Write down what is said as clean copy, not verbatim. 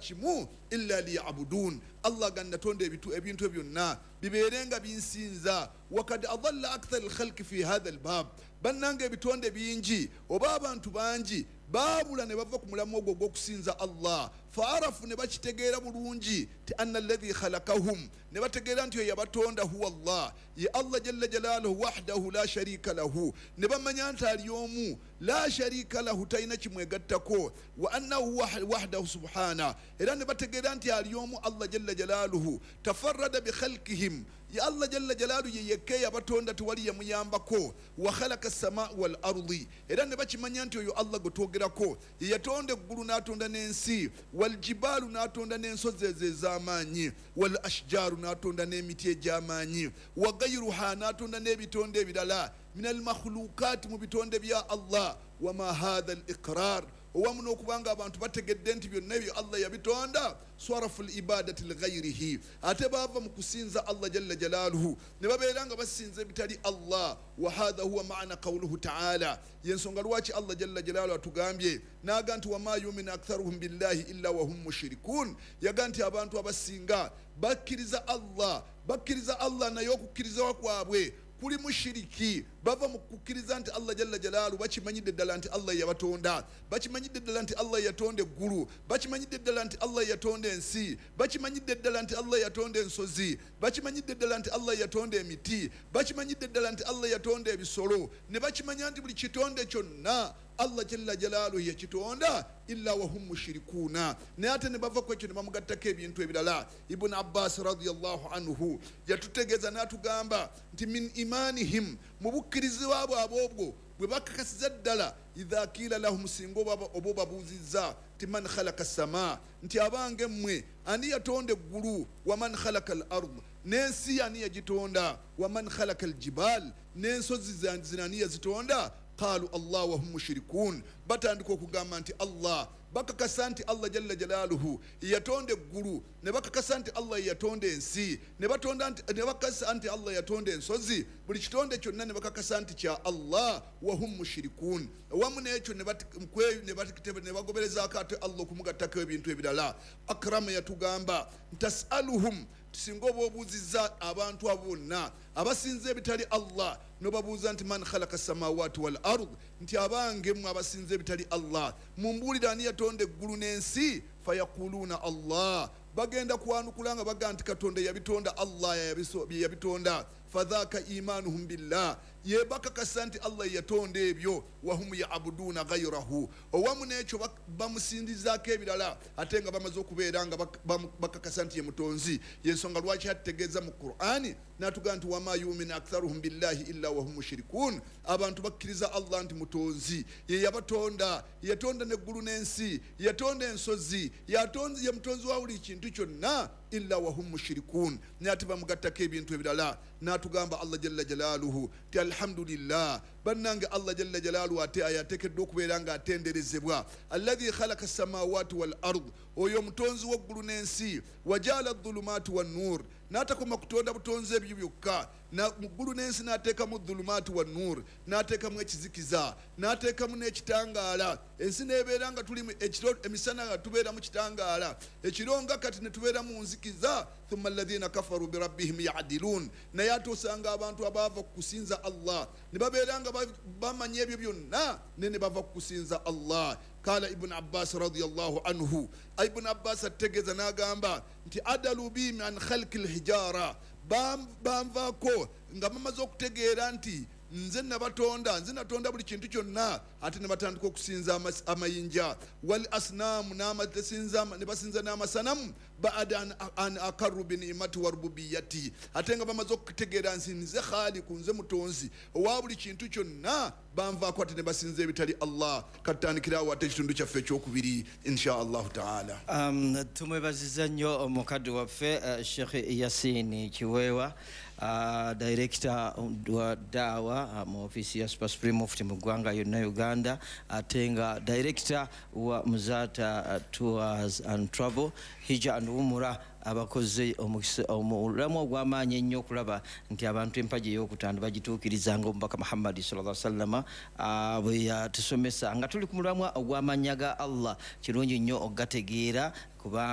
kimu illa liya'budun Allah ganda tonde ebintu byonna biberenga binsinza wakad adalla akthar alkhalq fi hadha albab bannanga ebitonde bingi oba abantu bangi babula ne bava ku mulamu ogwo gw'okusinza Allah faarafu ne bakitegeera bulungi ti anna alladhi khalaqahum ne bategeera nti yabatonda huwa Allah ye Allah jalla jalaluhu wahdahu la sharika lahu ne bamanya nti ali omu la sharika lahu taina kimwegattako wa annahu wahdahu subhana era ne bategeera nti ali omu Allah jalla jalaluhu tafarrada bi khalqihim ya Allah jalla jalaluhu ye yekke yabatonda tewali yamuyambako wa khalaqa as-samaa wal ardi era ne bakimanya nti oyo Allah gotogerako yatonda eggulu n'atonda n'ensi wal jibalu n'atonda n'ensozi ez'amaanyi wal ashjaru n'atonda n'emiti egy'amaanyi wa gayruha n'atonda n'ebitonde ebirala min al makhluqat mu bitonde bya Allah wama hadha al iqrar owamu n'okubanga abantu bategedde nti byonna ebyo Allah yabitonda swarafu ibadati lighairihi ate bava mu kusinza Allah jalla jalaluhu ne babeera nga basinza ebitali Allah wa hadha huwa maana qawluhu ta'ala yensonga lwaki Allah jalla jalaluhu atugambye naga nti wama yu'minu aktharuhum billahi illa wa hum mushrikun yaga nti abantu abasinga bakkiriza Allah naye okukkiriza kwabwe kuli mushiriki bava mu kukkiriza nti Allah jalla jalalu bakimanyidde ddala nti Allah yabatonda bakimanyidde ddala nti Allah yatonda eggulu bakimanyidde ddala nti Allah yatonda ensi bakimanyidde ddala nti Allah yatonda ensozi bakimanyidde ddala nti Allah yatonda emiti bakimanyidde ddala nti Allah yatonda ebisolo ne bakimanya nti buli kitonde kyonna Allah jalla jalalu yakitonda illa wa hum mushrikuna ne ate ne bava kwekyo ne bamugattako ebintu ebirala Ibn Abbas radiyallahu anhu yatutegeeza n'atugamba nti min imanihim mu bukkirizi bwabwe abobwo bwe bakakasiza ddala idha kila lahum singo obo babuuzizza ti man khalaqa as-samaa nti abange mmwe ani yatonda eggulu wa man khalaqa al-ard n'ensi ani yagitonda wa man khalaqa al-jibal n'ensozi zinani yazitonda qalu Allah wa hum mushrikun batandika okugamba nti Allah bakakasa nti Allah jalla jalaluhu yatonda eggulu ne bakakasa nti Allah yatonda ensi ne bakakasa nti Allah yatonda ensozi buli kitonde kyonna ne bakakasa nti kya Allah wa hum mushrikun wamu n'ekyo ne bagobereza ate Allah okumugattako ebintu ebirala akrama yatugamba tasaluhum singa oba obuuzizza abantu abonna abasinza ebitali Allah nobabuuza nti man khalaqa as-samawati wal ard nti abange mmwe abasinza ebitali Allah mumbuulira ani yatonda eggulu n'ensi fayaquluna Allah bagenda kwanukula nga baga nti katonda yabitonda Allah yabitonda fadhaka imanuhum billah ye bakakasa nti Allah yatonda ebyo wahum ya'buduna ghayrahu owamu n'ekyo bamusindizaako ebirala ate nga bamaze okubeera nga bakakasa nti ye mutonzi yensonga lwaki ategeeza mu Qur'ani n'atugamba nti wama yu'minu aktharuhum billahi illa wahum mushrikun abantu bakkiriza Allah nti mutonzi ye yabatonda yatonda n'eggulu n'ensi yatonda ensozi ye mutonzi wa buli kintu kyonna illa wahum mushrikun n'ate bamugattako ebintu ebirala n'atugamba Allah jalla jalaluhu ti alhamdulillah bannange Allah jalla jalaluhu ate ayateekeddwa okubeera nga atenderezebwa alladhi khalaqa as-samawati wal ard oyo mutonzi w'eggulu n'ensi wajala adh-dhulumati wan-nur n'atakoma kutonda butonzi ebyo byokka mu ggulu n'ensi n'ateekamu dhulumati wan-nur n'ateekamu ekizikiza n'ateekamu n'ekitangaala ensi n'ebeera nga tuli ekiro emisana nga tubeera mu kitangaala ekiro nga kati ne tubeera mu nzikiza thumma alladhina kafaru bi rabbihim ya'dilun naye ate osanga abantu abaava kukusinza Allah ne babeera nga bamanya ebyo byonna ne bava kukusinza Allah kala Ibn Abbas radiyallahu anhu Ibn Abbas ategeza n'agamba nti adalu bi an khalqi al-hijara bamvako nga bamaze okutegeera nti nze natonda buli kintu kyonna ate ne batandika okusinza amayinja wal asnamu ne basinza n'amasanamu ba'ada an akarru bi ni'mati wa rububiyyati ate nga bamaze okutegeera nze khaliku nze mutonzi owa buli kintu kyonna banvaako ate ne basinza ebitali Allah katandikirawo ate ekitundu kyaffe ekyokubiri insha Allah ta'ala. Tumwebaziza nnyo omukadde waffe Sheikh Yasin Kiweewa director wa dawa mu ofisi ya Super Supreme Mufti mu ggwanga yonna Uganda ate nga director wa Muzata Tours and Travel Hija and Umura abakoze omulamu ogw'amaanyi ennyo okulaba nti abantu empagi ey'okutaano bagituukirizanga omubaka Muhammad sallallahu alaihi wasallam bwe yatusomesa nga tuli ku mulamwa ogw'amannya ga Allah kirungi nnyo okugategeera kuba